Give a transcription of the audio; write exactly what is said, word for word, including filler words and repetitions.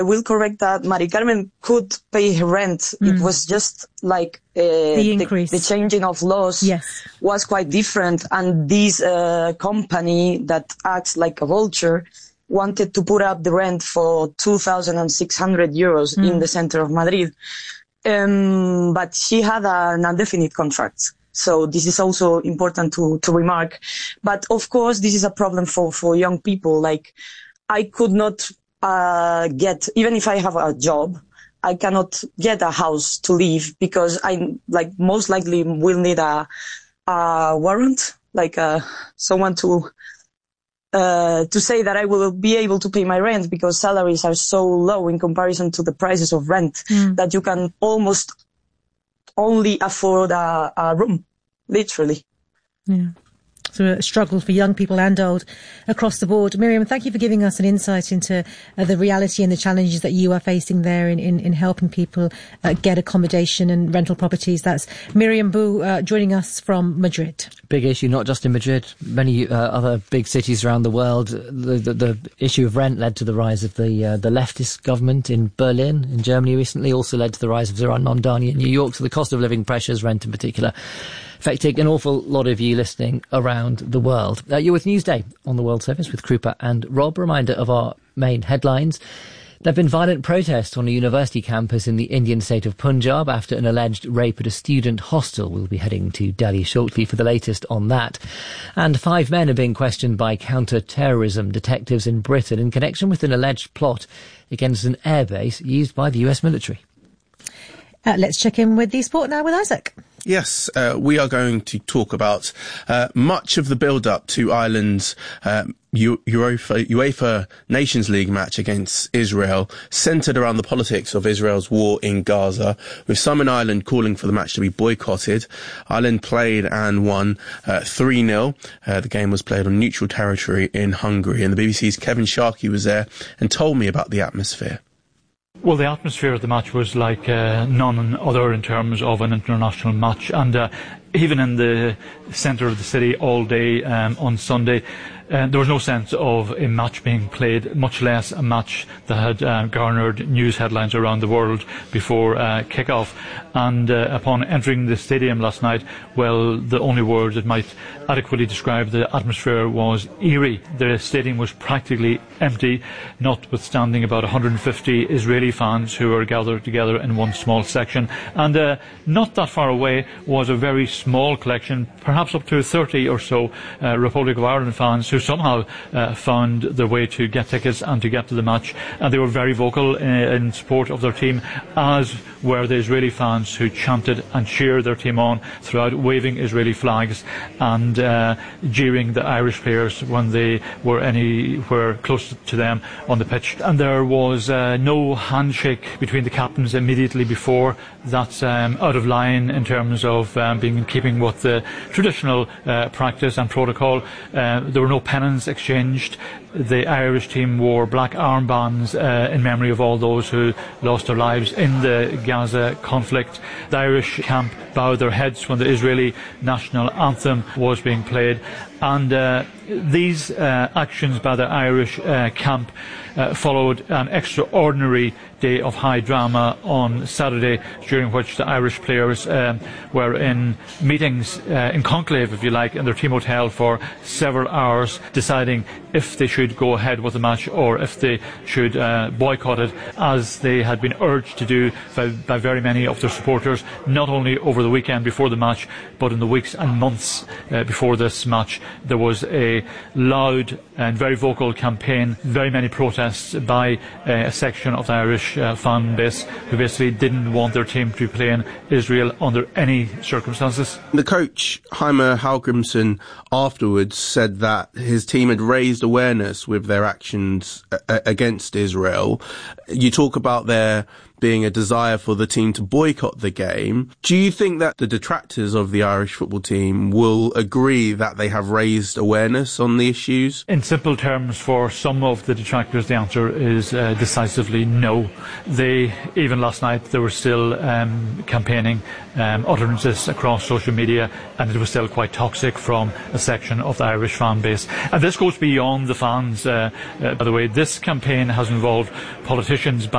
I will correct that Mari Carmen could pay her rent. Mm. It was just like uh, the increase. The, the changing of laws yes. was quite different. And this uh, company that acts like a vulture wanted to put up the rent for two thousand six hundred euros mm. in the center of Madrid. Um, but she had an indefinite contract. So this is also important to, to remark. But of course, this is a problem for, for young people. Like, I could not uh get, even if I have a job, I cannot get a house to live because I, like, most likely will need a, a warrant, like, uh, someone to, uh, to say that I will be able to pay my rent, because salaries are so low in comparison to the prices of rent mm. that you can almost only afford a, a room, literally. Yeah. So a struggle for young people and old across the board. Miriam, thank you for giving us an insight into uh, the reality and the challenges that you are facing there in, in, in helping people uh, get accommodation and rental properties. That's Miriam Bou uh, joining us from Madrid. Big issue, not just in Madrid, many uh, other big cities around the world. The, the, the issue of rent led to the rise of the uh, the leftist government in Berlin, in Germany recently, also led to the rise of Zoran Mamdani in New York. So the cost of living pressures, rent in particular, affecting an awful lot of you listening around the world. Uh, you're with Newsday on the World Service with Krupa and Rob. Reminder of our main headlines. There have been violent protests on a university campus in the Indian state of Punjab after an alleged rape at a student hostel. We'll be heading to Delhi shortly for the latest on that. And five men are being questioned by counter-terrorism detectives in Britain in connection with an alleged plot against an airbase used by the U S military. Uh, let's check in with the sport now with Isaac. Yes, uh, we are going to talk about uh, much of the build-up to Ireland's uh, U- UEFA, UEFA Nations League match against Israel, centred around the politics of Israel's war in Gaza, with some in Ireland calling for the match to be boycotted. Ireland played and won uh, three nil. Uh, the game was played on neutral territory in Hungary, and the B B C's Kevin Sharkey was there and told me about the atmosphere. Well, the atmosphere of the match was like uh, none other in terms of an international match, and uh, even in the centre of the city all day um, on Sunday, uh, there was no sense of a match being played, much less a match that had uh, garnered news headlines around the world before uh, kick-off. And uh, upon entering the stadium last night, well, the only word that might adequately describe the atmosphere was eerie. The stadium was practically empty, notwithstanding about one hundred fifty Israeli fans who were gathered together in one small section. And uh, not that far away was a very small collection, perhaps up to thirty or so uh, Republic of Ireland fans who somehow uh, found their way to get tickets and to get to the match. And they were very vocal in, in support of their team, as were the Israeli fans who chanted and cheered their team on throughout, waving Israeli flags and uh, jeering the Irish players when they were anywhere close to them on the pitch. And there was uh, no handshake between the captains immediately before. That's um, out of line in terms of um, being in keeping with the traditional uh, practice and protocol. Uh, there were no pennants exchanged. The Irish team wore black armbands uh, in memory of all those who lost their lives in the Gaza conflict. The Irish camp bowed their heads when the Israeli national anthem was being played. And uh, these uh, actions by the Irish uh, camp uh, followed an extraordinary day of high drama on Saturday, during which the Irish players um, were in meetings, uh, in conclave, if you like, in their team hotel for several hours, deciding if they should go ahead with the match or if they should uh, boycott it, as they had been urged to do by, by very many of their supporters, not only over the weekend before the match, but in the weeks and months uh, before this match. There was a loud and very vocal campaign, very many protests by uh, a section of the Irish uh, fan base who basically didn't want their team to play in Israel under any circumstances. The coach, Heimer Hallgrimsson, afterwards said that his team had raised awareness with their actions a- against Israel. You talk about there being a desire for the team to boycott the game. Do you think that the detractors of the Irish football team will agree that they have raised awareness on the issues? In simple terms, for some of the detractors, the answer is uh, decisively no. They, even last night, they were still um, campaigning um, utterances across social media, and it was still quite toxic from a section of the Irish fan base. And this goes beyond the fans, uh, uh, by the way. This campaign has involved politicians